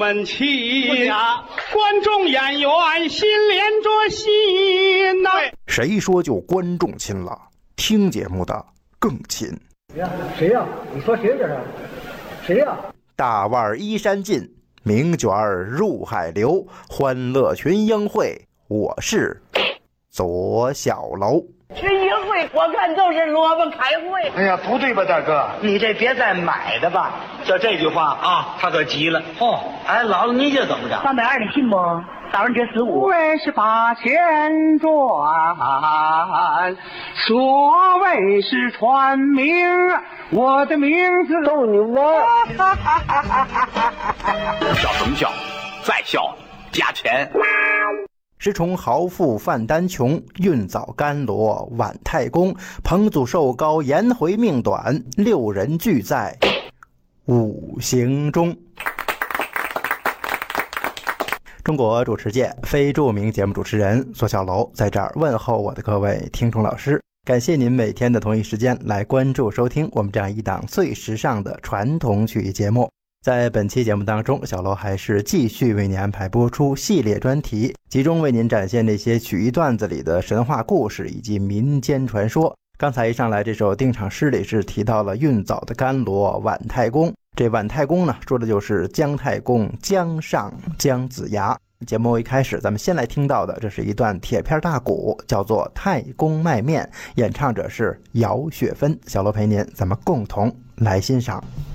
本期观众演员心连着心呐。 谁说就观众亲了？听节目的更亲。 谁呀？你说谁这是？谁呀？ 大腕依山尽，名卷入海流，欢乐群英会，我是左小楼。 群英会我看都是萝卜开会。 哎呀，不对吧，大哥？ 你这别再买的吧。 就这句话啊，他可急了。哎，姥姥你这怎么着 ？320你信不？打完折15。 为是把钱赚，所谓是传名，我的名字逗你玩。 笑什么笑？再笑加钱。 石崇豪富范丹琼，运枣甘罗晚太公，彭祖寿高颜回命短，6人俱在五行中。中国主持界非著名节目主持人左小楼在这儿问候我的各位听众老师，感谢您每天的同一时间来关注收听我们这样一档最时尚的传统曲艺节目。在本期节目当中，小楼还是继续为您安排播出系列专题，集中为您展现那些曲艺段子里的神话故事以及民间传说。刚才一上来这首定场诗里是提到了运枣的甘罗晚太公，这晚太公呢，说的就是姜太公姜尚姜子牙。节目一开始咱们先来听到的，这是一段铁片大鼓，叫做太公卖面，演唱者是姚雪芬。小楼陪您，咱们共同来欣赏。